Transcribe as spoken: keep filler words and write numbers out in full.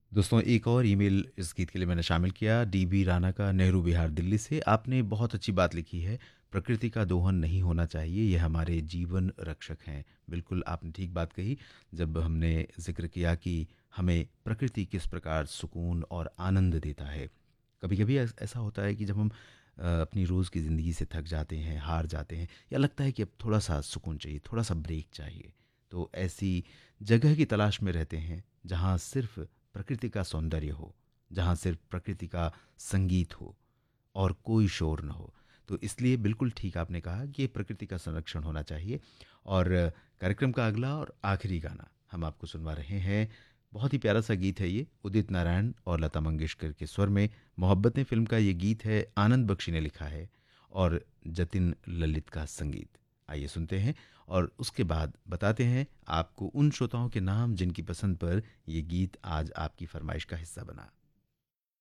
दोस्तों, एक और ईमेल इस गीत के लिए मैंने शामिल किया, डी बी राणा का, नेहरू विहार, दिल्ली से। आपने बहुत अच्छी बात लिखी है, प्रकृति का दोहन नहीं होना चाहिए, ये हमारे जीवन रक्षक हैं। बिल्कुल आपने ठीक बात कही। जब हमने ज़िक्र किया कि हमें प्रकृति किस प्रकार सुकून और आनंद देता है। कभी-कभी ऐस ऐसा होता है कि जब हम अ, अपनी रोज़ की ज़िंदगी से थक जाते हैं, हार जाते हैं, या लगता है कि अब थोड़ा-सा सुकून चाहिए, थोड़ा-सा ब्रेक चाहिए। तो ऐसी जगह की तलाश में रहते हैं, जहाँ सिर्फ़ प्रकृति का सौंदर्य हो, जहाँ सिर्फ प्रकृति का संगीत हो और कोई शोर न हो। तो इसलिए बिल्कुल ठीक आपने कहा कि ये प्रकृति का संरक्षण होना चाहिए। और कार्यक्रम का अगला और आखिरी गाना हम आपको सुनवा रहे हैं। बहुत ही प्यारा सा गीत है ये, उदित नारायण और लता मंगेशकर के स्वर में। मोहब्बतें फिल्म का ये गीत है, आनंद बख्शी ने लिखा है और जतिन ललित का संगीत। आइए सुनते हैं और उसके बाद बताते हैं आपको उन श्रोताओं के नाम जिनकी पसंद पर ये गीत आज आपकी फरमाइश का हिस्सा बना।